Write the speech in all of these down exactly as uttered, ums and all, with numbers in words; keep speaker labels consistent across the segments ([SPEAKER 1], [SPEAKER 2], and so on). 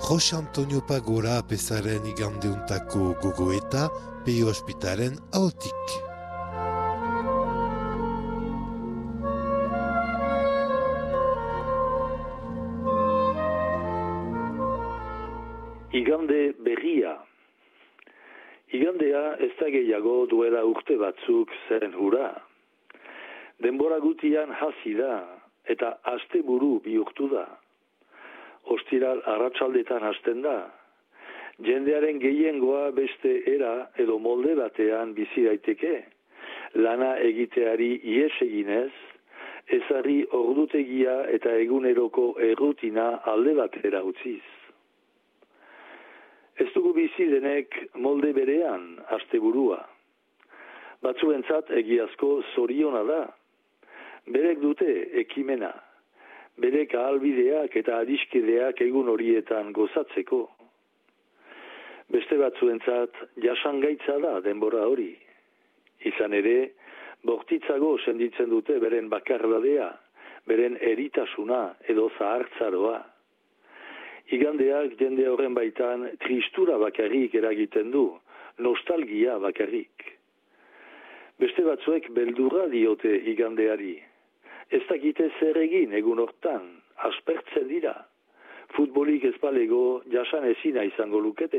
[SPEAKER 1] Jose Antonio Pagora apezaren igandeuntako gogoeta Peio Ospitaren ahotik.
[SPEAKER 2] Igande berria. Igandea ez da gehiago duela urte batzuk zen hura. Denbora gutian hasi da eta asteburu bihurtu da. Ostiral arratsaldetan hasten da. Jendearen gehiengoa beste era edo molde batean bizi daiteke. Lana egiteari ihes eginez, ezarri ordutegia eta eguneroko errutina alde batera utziz. Ez dugu bizi denek molde berean asteburua. Batzuentzat egiazko zoriona da. Berek dute ekimena. Berek ahalbideak eta adiskideak egun horietan gozatzeko. Beste batzuentzat jasangaitza da denbora hori. Izan ere, bortitzago senditzen dute beren bakardadea, beren eritasuna edo zahartzaroa. Igandeak jende horren baitan tristura bakarrik eragiten du, nostalgia bakarrik. Beste batzuek beldurra diote igandeari. Ez dakite zer egin egun hortan, aspertzen dira. Futbolik ez balego jasan ezina izango lukete.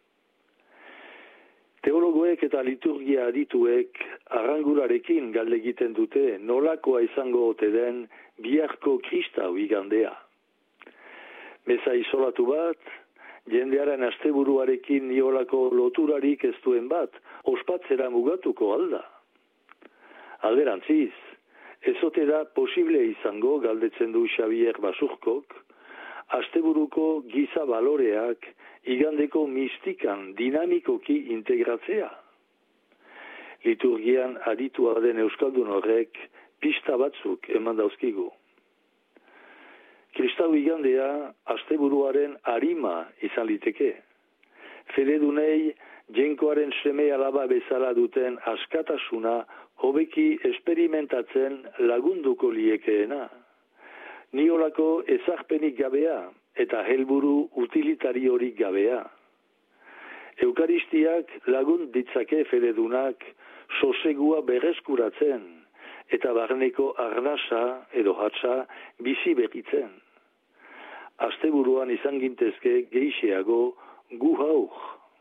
[SPEAKER 2] Teologoek eta liturgia adituek arrangurarekin galde egiten dute nolakoa izango ote den biharko kristau igandea. Meza isolatu bat, jendearen asteburuarekin niolako loturarik ez duen bat, ospatzera mugatuko alda. Alderantziz, ez ote da posible izango galdetzen du Xavier Basurkok, asteburuko giza baloreak igandeko mistikan dinamikoki integratzea. Liturgian aditua den euskaldun horrek pista batzuk eman dauzkigu. Kristau igandea asteburuaren arima izan liteke. Fededunei jenkoaren seme alaba bezala duten askatasuna hobeki esperimentatzen lagunduko liekeena. Niolako ezarpenik gabea eta helburu utilitariorik gabea. Eukaristiak lagun ditzake fededunak sosegua berreskuratzen eta barneko arnasa edo hatsa bizi berritzen. Asteburuan izan gintezke geixeago gu haur.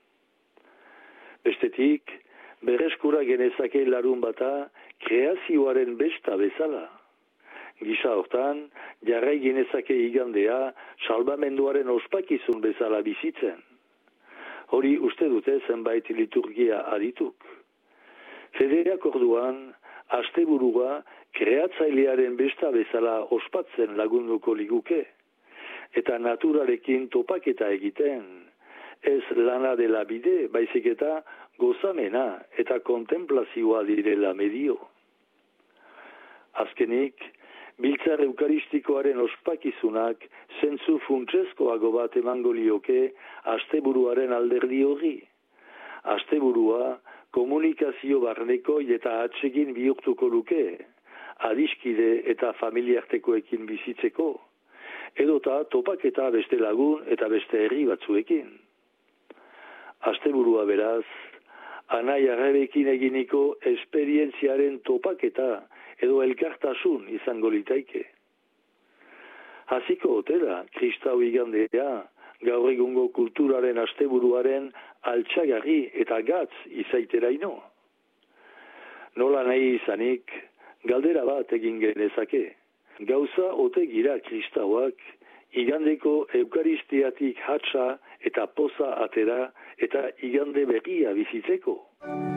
[SPEAKER 2] Bestetik, berreskura genezake larun bata kreazioaren besta bezala. Gisa hortan, jarrai genezake igandea salbamenduaren ospakizun bezala bizitzen. Hori uste dute zenbait liturgia adituk. Federeak orduan, asteburua kreatzailearen besta bezala ospatzen lagunduko liguke, eta naturarekin topaketa egiten, ez lana dela bide, baizik eta gozamena eta kontemplazioa direla medio. Azkenik, biltzar eukaristikoaren ospakizunak zentzu funtsezkoago bat emango lioke asteburuaren alderdi horri. Asteburua komunikazio barneko eta atsegin bihurtuko luke, adiskide eta familiartekoekin bizitzeko, edota topaketa beste lagun eta beste herri batzuekin. Asteburua beraz, anai arrebekin eginiko esperientziaren topaketa edo elkartasun izango litaike. Hasiko otela, kristau igandea, gaur egungo kulturaren asteburuaren altxagarri eta gatz izaiteraino. Nola nahi izanik, galdera bat egin genezake. Gauza ote gira kristauak, igandeko eukaristiatik hatsa eta poza atera eta igande berria bizitzeko.